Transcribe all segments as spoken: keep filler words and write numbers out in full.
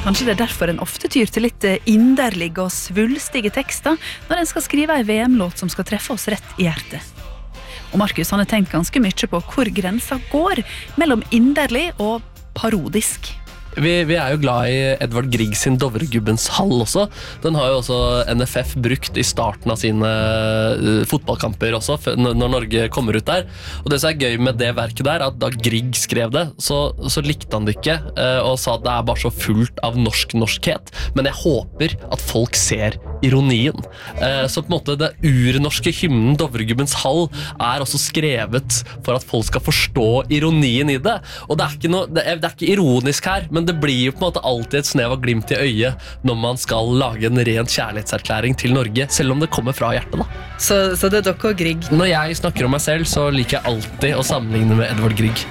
Kanskje det er derfor en ofte tyr til litt inderlige og svulstige tekster når en skal skrive en V M-låt som skal treffe oss rett i hjertet. Og Markus han har tenkt ganske mye på hvor grensa går mellom inderlig og parodisk. Vi, vi er jo glad i Edvard Grieg sin Dovregubbens hall også. Den har jo også N F F brukt i starten av sine uh, fotballkamper også, når Norge kommer ut der. Og det som er gøy med det verket der, er at da Grieg skrev det, så, så likte han det ikke, uh, og sa at det er bare så fullt av norsk-norskhet. Men jeg håper at folk ser ironien. Uh, så på en måte det urnorske hymnen Dovregubbens hall er også skrevet for at folk skal forstå ironien i det. Og det er ikke, noe, det er, det er ikke ironisk her, men det blir jo på en måte alltid et snev av glimt i øyet når man skal lage en rent kjærlighetserklæring til Norge, selv om det kommer fra hjertet da. Så, så det er dere og Grieg? Når jeg snakker om meg selv, så liker jeg alltid å sammenligne med Edvard Grieg.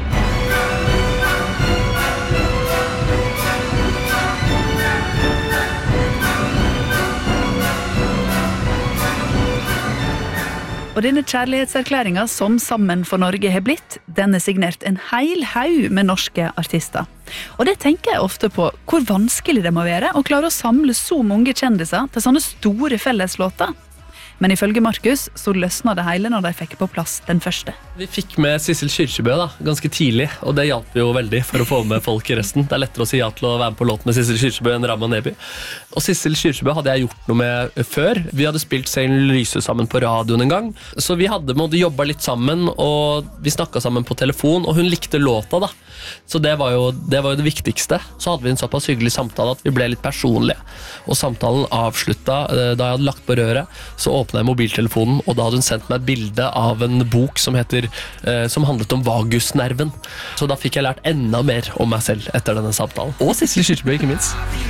Og denne kjærlighetserklæringa som Sammen for Norge har blitt, den er signert en heil haug med norske artister. Og det tenker jeg ofte på hvor vanskelig det må være å klare å samle så mange kjendiser til sånne store felleslåter. Men ifølge Markus så løsna det hele når de fikk på plass den første. Vi fikk med Sissel Kyrkjebø da, ganske tidlig, og det hjalp jo veldig for å få med folk i resten. Det er lettere å si ja til å være med på låt med Sissel Kyrkjebø enn Raman Neby. Og Sissel Kyrkjebø hadde jeg gjort noe med før. Vi hadde spilt Sein Lyse sammen på radioen en gang, så vi hadde måtte jobba litt sammen, og vi snakket sammen på telefon, og hun likte låta da. Så det var jo det, var jo det viktigste. Så hadde vi en såpass hyggelig samtale at vi ble litt personlige. Og samtalen avslutta da jeg hadde lagt på røret, så åpnet jeg mobiltelefonen, og da hadde hun sendt meg et bilde av en bok som heter eh, som handlet om vagusnerven. Så da fikk jeg lært enda mer om meg selv etter denne samtalen. Og Sissel Kyrkjebø, ikke minst.